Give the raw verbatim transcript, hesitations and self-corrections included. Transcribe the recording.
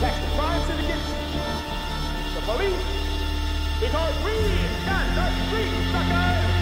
attacks the crime syndicates, the police, because we got the street, suckers!